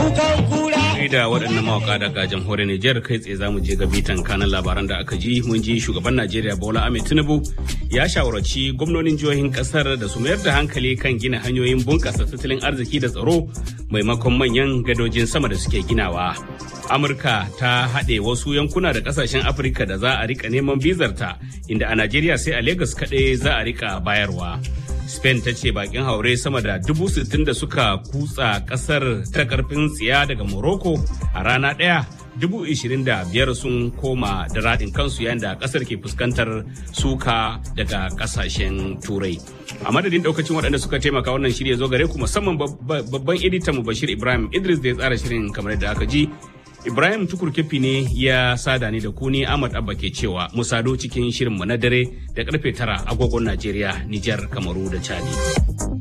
da waɗannan mawaka daga jamhuriyar Nijar kai tsaye zamu je ga bitan kanan labaran da aka ji. Mun ji shugaban Najeriya Bola Ahmed Tinubu ya shawarci gwamnonin jihohin kasar da su mayar da hankali kan gina hanyoyin bunƙasa tattalin arziki da tsaro maimakon manyan gadojin sama da suke ginawa. Amurka ta haɗe wasu yankuna da ƙasashen Afirka da za a rika neman bizarta, inda a Najeriya sai a Legas kaɗai za a rika bayarwa. Spain ta ce bakin haure sama da 60,000 da suka kutsa kasar ta karfin tsiya daga Morocco a rana ɗaya 25,000 sun koma da raɗin kansu yayin da kasar ke fuskantar suka daga kasashen turai. A madadin daukacin waɗanda suka taimaka wannan shirya zo gare ku, musamman babban editan mu Bashir Ibrahim Idris da ya tsara shirin kamar da aka ji. Ibrahim Tukur Kefi ne ya sada ni da ku, ni Ahmad Abba ke cewa mu sado cikin shirin mu na dare da karfe 9 agogon Najeriya, Nijar, Kamaru da Chadi.